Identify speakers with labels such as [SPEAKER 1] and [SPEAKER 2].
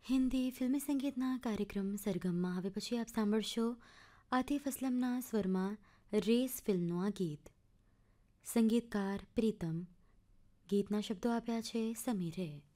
[SPEAKER 1] હિન્દી ફિલ્મી સંગીતના કાર્યક્રમ સરગમમાં હવે પછી આપ સાંભળશો આતિફ અસલમના સ્વરમાં રેસ ફિલ્મનું આ ગીત. સંગીતકાર પ્રીતમ. ગીતના શબ્દો આપ્યા છે સમીરે.